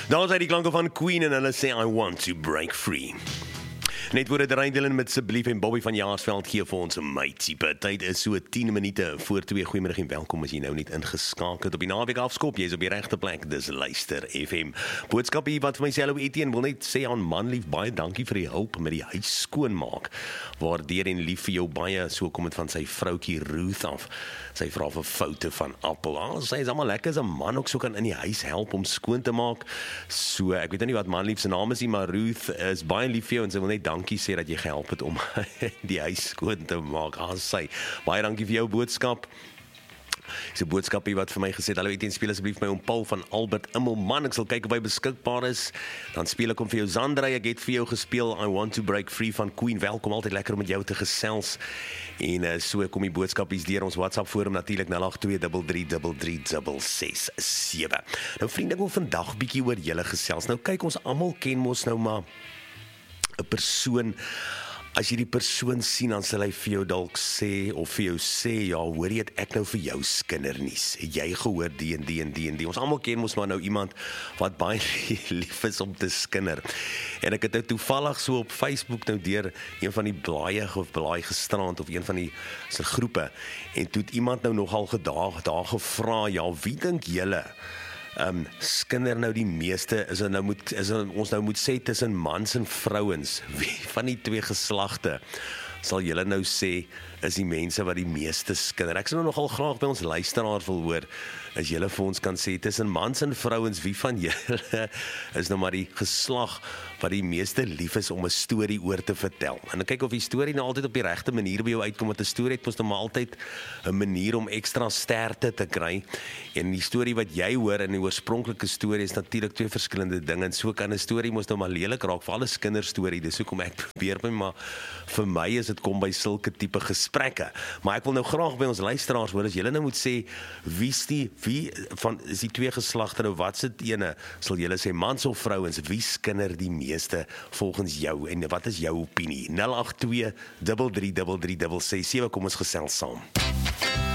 Daar is die klanke van Queen en hulle sê I want to break free. Net word dit Reindelen met Asseblief en Bobby van Jaarsveld gee vir ons 'n my tipe. Tyd is so 10 minute voor 2. Goeiemiddag en welkom as jy nou net ingeskakel op die naweek afskop. Jy is op die regte plek. Dis Luister FM. Boodskap hier wat vir my sê hallo Etienne, wil net sê aan manlief baie dankie vir die hulp met die huis skoonmaak. Waardeur en lief vir jou baie, so kom dit van sy vroutjie Ruth af. Sy vra vir foute van Appel. Sy is almal lekker as 'n man ook so kan in die huis help om skoon te maak. So ek weet nie wat manlief se naam is nie, maar Ruth is baie lief vir jou en sy wil net dankie sê dat jy gehelp het om die huis skoon te maak. Sy baie dankie vir jou boodskap. Dis 'n boodskap hier wat vir my gesê het, hallo Etienne, speel asseblief my oom Paul van Albert Immelman, ek sal kyk of hy beskikbaar is, dan speel ek hom vir jou. Zandra, ek het vir jou gespeel I Want to Break Free van Queen, welkom, altyd lekker om met jou te gesels, en so kom die boodskap hier deur ons WhatsApp forum, natuurlik 0823336667. Nou vriende, ek wil vandag bietjie oor julle gesels. Nou kyk, ons almal ken mos nou maar 'n persoon. As jy die persoon sien, dan sal hy vir jou dalk sê, of vir jou sê, ja, hoor jy het ek nou vir jou skindernies. Het jy gehoor die en die en die en die. Ons almal ken mos maar nou iemand wat baie lief is om te skinder. En ek het nou toevallig so op Facebook nou deur een van die blaai gestrand, of een van die se groepe, en toe het iemand nou nogal daar gevra, ja, wie dink julle skinder nou die meeste, ons nou moet sê tussen mans en vrouens, wie van die twee geslagte sal julle nou sê is die mense wat die meeste skinder? Ek sal nou nogal graag by ons luisteraar wil hoor, as julle vir ons kan sê, tussen mans en vrouens, wie van julle is nou maar die geslag wat die meeste lief is om 'n storie oor te vertel. En kyk of die storie nou altyd op die regte manier by jou uitkom, want 'n storie het mos nou maar altyd 'n manier om ekstra sterkte te kry. En die storie wat jy hoor in die oorspronklike storie is natuurlik twee verskillende dinge. En so kan 'n storie mos nou maar lelik raak, vir alles kinderstorie. Dis hoekom ek probeer maar vir my is dit kom by sulke tipe gesprekke. Maar ek wil nou graag by ons luisteraars hoor, as julle nou moet sê, wie van is die twee geslagte nou, wat se ene sal julle sê, mans of vrouens, wie skinder die meeste volgens jou, en wat is jou opinie? 082 333367, kom ons gesels saam.